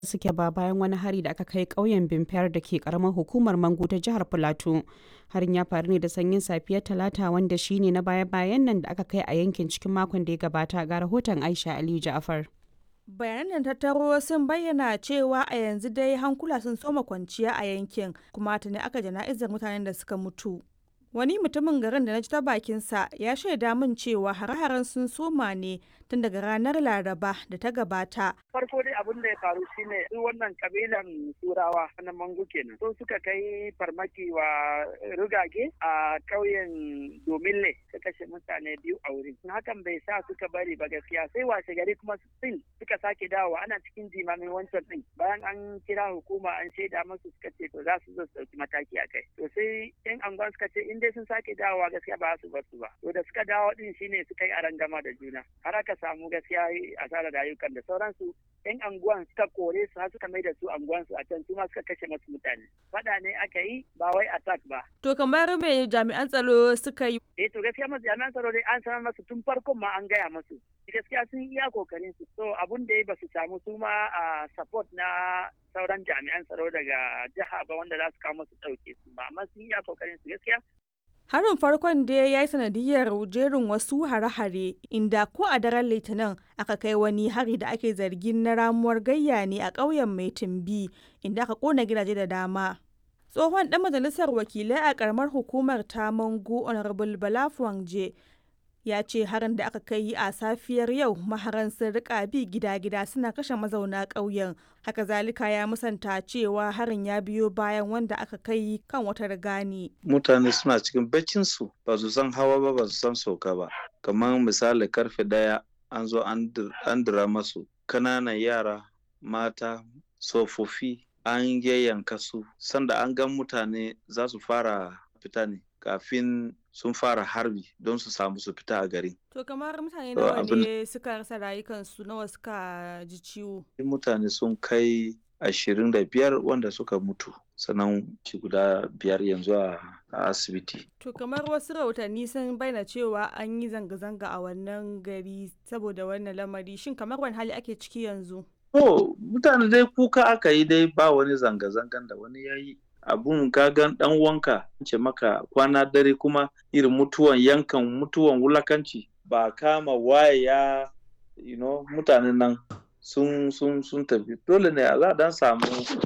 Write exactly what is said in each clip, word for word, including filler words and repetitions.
suke ba bayan wani hari da aka kai ƙauyen Bimfiyar da ke ƙaramar hukumar Mangu ta jihar Filato. Harin ya faru ne da sanyin safiyar Talata wanda shi ne na baya-bayan nan da aka kai a yankin cikin makon da ya gabata, ga rahoton Aisha Aliyu Ja'afar. Bayanan tattaro sun bayyana cewa a yanzu dai hankula sun soma kwanciya a yankin, kuma tuni aka jana'izar mutanen da suka mutu. Wani mutumin garin da na ji ta bakinsa ya shaida min cewa hare-haren sun soma ne tun daga ranar Laraba da ta gabata. Farko dai abin da ya faru shine su wannan kabilan Turawa na Mangu kenan. Sun suka kai farmaki wa rugage a ƙauyen Domille, ta kashe mutane biyu a wurin. Hakan bai sa suka bari ba gaskiya, sai washe gari kuma still suka sake dawowa, ana cikin jimamin wancan din. Bayan an kira hukuma an shaida masu, suka ce to za su zo su ɗauki mataki a kai. To sai yan anguwan suka ce in dai sun sake dawowa gaskiya ba su bar su ba. To da suka dawo din shine suka yi arangama da juna. Har aka samu gaskiya asarar rayukan da sauransu. Yan anguwan suka kore su har suka mai da su anguwan su a can, su ma suka kashe masu mutane. Fada ne aka yi, ba wai attack ba. To kamar me jami'an tsaro suka yi? Eh to gaskiya masu jami'an tsaro dai an sanar masu tun farkon ma an gaya masu. Gaskiya sun iya kokarin su. So abun da ba su samu su ma a support na sauran jami'an tsaro daga jiha ba wanda za su kawo masu ɗauke su ba, amma sun iya kokarin su gaskiya. Harin farkon da ya yi sanadiyar jerin wasu hare-hare, inda ko a daren Litinin aka kai wani hari da ake zargin na ramuwar gayya ne a ƙauyen Mai Tumbi, inda aka ƙona gidaje da dama. Tsohon ɗan majalisar wakilai a ƙaramar hukumar ta Mangu, Honorable Bala Fuangje, ya ce harin da aka kai a safiyar yau maharan sun rika bi gida-gida suna kashe mazauna ƙauyen. Haka zalika ya musanta cewa harin ya biyo bayan wanda aka kai kan wata rigani. Mutane suna cikin baccinsu, ba su san hawa ba, ba su san sauka ba. Kamar misali karfe daya an zo an dira masu kananan yara, mata, tsofaffi an yayyanka su. Sanda an gan mutane za su fara fita ne kafin sun fara harbi don su samu su fita a gari. To kamar mutane nawa ne suka rasa rayukansu, nawa suka ji ciwo? Mutane sun kai ashirin da biyar wanda suka mutu, sannan ci guda biyar yanzu a asibiti. To kamar wasu rahotanni sun bayyana cewa an yi zanga-zanga a wannan gari saboda wannan lamari, shin kamar wani hali ake ciki yanzu? To mutane dai kuka aka yi, dai ba wani zanga-zangan da wani ya yi. Abun kagan dan wanka ce maka kwana dare, kuma irin mutuwan yankan mutuwan wulakanci ba kama waye ya you know mutanen nan sun sun sun tafi, dole ne a dan samu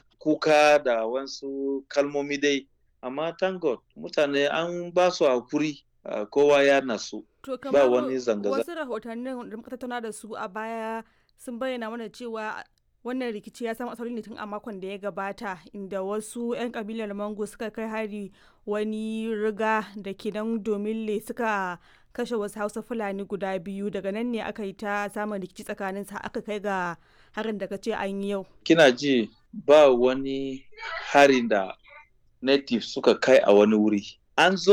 kuka da wasu kalmomi dai, amma thank God mutane an ba su hakuri, kowa ya nasu, ba wani zanga-zanga. Wasu rahotannin da muka tattauna da su a baya sun bayyana mana cewa wannan rikici ya samu asali ne tun a makon da ya gabata, inda wasu 'yan kabilar Mangu suka kai hari wani riga da ke nan Domille, suka kashe wasu Hausa Fulani guda biyu. Daga nan ne aka yi ta samun rikici tsakanin sa, aka kai ga harin da kace an yi yau. Kina ji ba wani harin da native suka kai a wani wuri, an zo